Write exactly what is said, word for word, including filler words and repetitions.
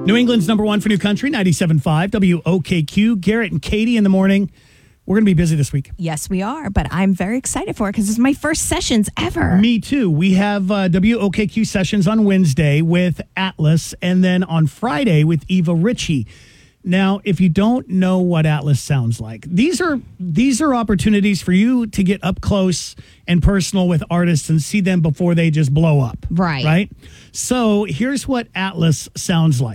New England's number one for new country, ninety-seven point five W O K Q. Garrett and Katie in the morning. We're going to be busy this week. Yes, we are, but I'm very excited for it because it's my first sessions ever. Me too. We have uh, W O K Q sessions on Wednesday with Atlas, and then on Friday with Eva Ritchie. Now, if you don't know what Atlas sounds like, these are these are opportunities for you to get up close and personal with artists and see them before they just blow up. Right. Right? So here's what Atlas sounds like.